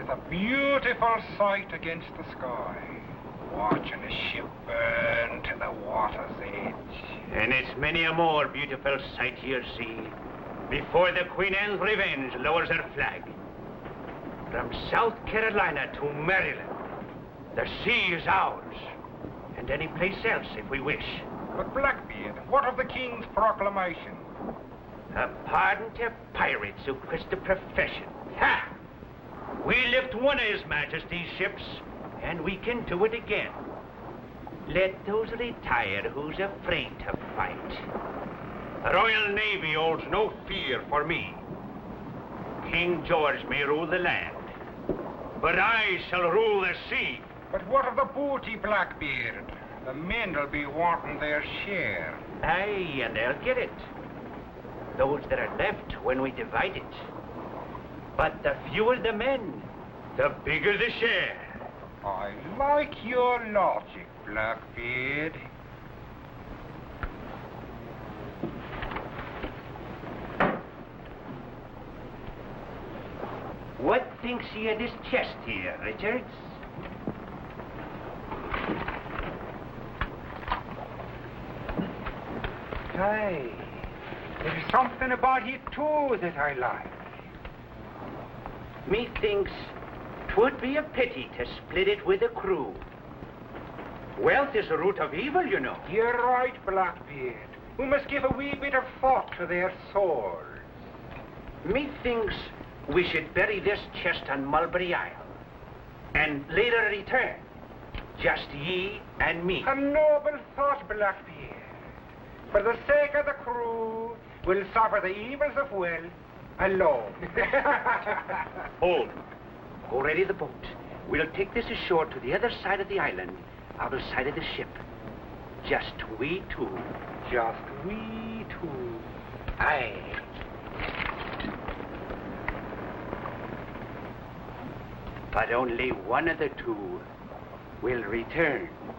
a beautiful sight against the sky, watching a ship burn to the water's edge. And it's many a more beautiful sight you'll see before the Queen Anne's Revenge lowers her flag. From South Carolina to Maryland, the sea is ours, and any place else if we wish. But Blackbeard, what of the King's proclamation? A pardon to pirates who quit the profession. Ha! We lift one of His Majesty's ships, and we can do it again. Let those retire who's afraid to fight. The Royal Navy holds no fear for me. King George may rule the land, but I shall rule the sea. But what of the booty, Blackbeard? The men'll be wanting their share. Aye, and they'll get it. Those that are left when we divide it. But the fewer the men, the bigger the share. I like your logic, Blackbeard. What thinks ye of this chest here, Richards? Aye, there's something about it too that I like. Methinks 'twould be a pity to split it with the crew. Wealth is the root of evil, you know. You're right, Blackbeard. We must give a wee bit of thought to their souls. Methinks we should bury this chest on Mulberry Isle, and later return, just ye and me. A noble thought, Blackbeard. For the sake of the crew, we'll suffer the evils of wealth alone. Hold. Go ready the boat. We'll take this ashore to the other side of the island, other side of the ship. Just we two. Just we two. Aye. But only one of the two will return.